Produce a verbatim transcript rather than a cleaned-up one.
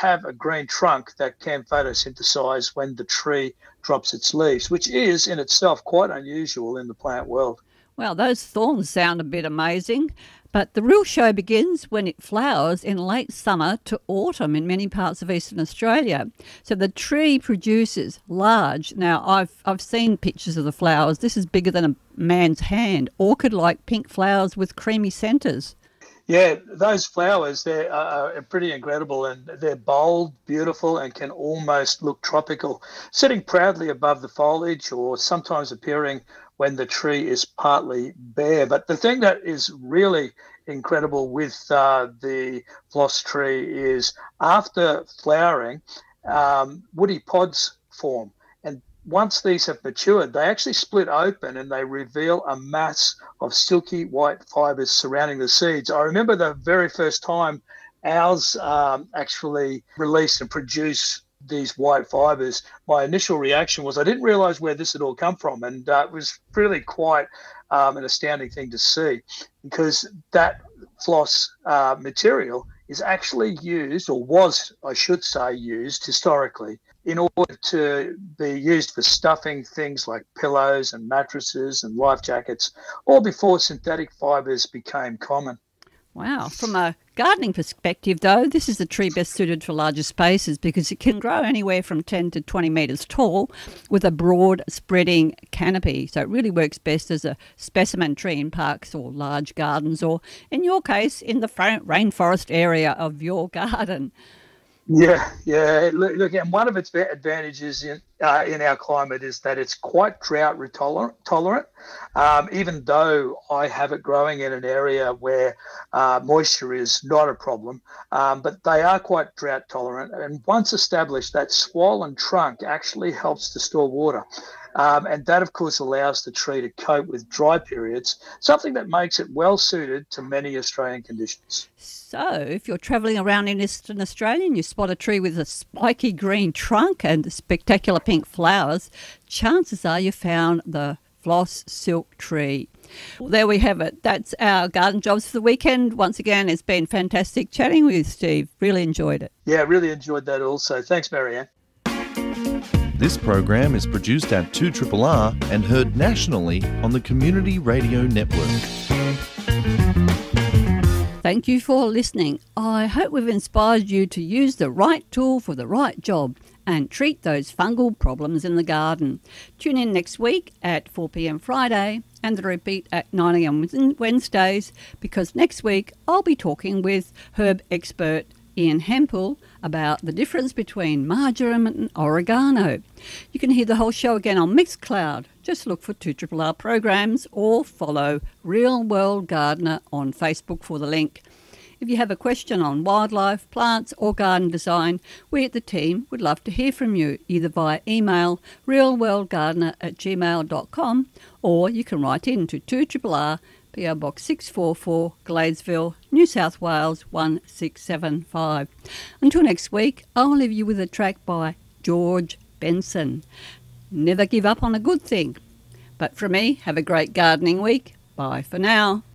have a green trunk that can photosynthesize when the tree drops its leaves, which is in itself quite unusual in the plant world. Well, those thorns sound a bit amazing, but the real show begins when it flowers in late summer to autumn in many parts of eastern Australia. So the tree produces large, now I've I've seen pictures of the flowers, this is bigger than a man's hand, orchid-like pink flowers with creamy centres. Yeah, those flowers, they're uh, are pretty incredible, and they're bold, beautiful, and can almost look tropical, sitting proudly above the foliage or sometimes appearing when the tree is partly bare. But the thing that is really incredible with uh, the floss tree is after flowering, um, woody pods form. And once these have matured, they actually split open and they reveal a mass of silky white fibers surrounding the seeds. I remember the very first time ours um, actually released and produced these white fibers, my initial reaction was I didn't realize where this had all come from. And uh, it was really quite um, an astounding thing to see, because that floss uh, material is actually used, or was, I should say, used historically in order to be used for stuffing things like pillows and mattresses and life jackets, all before synthetic fibers became common. Wow. From a gardening perspective, though, this is the tree best suited for larger spaces because it can grow anywhere from ten to twenty metres tall with a broad spreading canopy. So it really works best as a specimen tree in parks or large gardens, or in your case, in the rainforest area of your garden. Yeah, yeah. Look, look, and one of its advantages in uh, in our climate is that it's quite drought tolerant. tolerant. Um, even though I have it growing in an area where uh, moisture is not a problem, um, but they are quite drought tolerant. And once established, that swollen trunk actually helps to store water. Um, and that, of course, allows the tree to cope with dry periods, something that makes it well suited to many Australian conditions. So if you're travelling around in Eastern Australia and you spot a tree with a spiky green trunk and spectacular pink flowers, chances are you found the floss silk tree. Well, there we have it. That's our garden jobs for the weekend. Once again, it's been fantastic chatting with you, Steve. Really enjoyed it. Yeah, really enjoyed that also. Thanks, Marianne. This program is produced at two R R R and heard nationally on the Community Radio Network. Thank you for listening. I hope we've inspired you to use the right tool for the right job and treat those fungal problems in the garden. Tune in next week at four p.m. Friday and the repeat at nine a.m. Wednesdays, because next week I'll be talking with herb expert Ian Hempel about the difference between marjoram and oregano. You can hear the whole show again on Mixcloud. Just look for two R R R programs or follow Real World Gardener on Facebook for the link. If you have a question on wildlife, plants or garden design, we at the team would love to hear from you, either via email realworldgardener at gmail dot com, or you can write in to two R R R, P O Box six four four, Gladesville, New South Wales one six seven five. Until next week, I'll leave you with a track by George Benson. Never give up on a good thing. But from me, have a great gardening week. Bye for now.